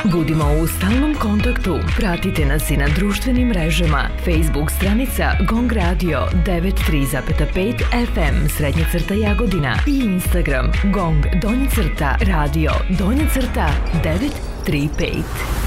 Budimo u stalnom kontaktu. Pratite nas i na društvenim mrežama. Facebook stranica Gong Radio 93,5 FM srednja crta Jagodina i Instagram Gong _radio _935.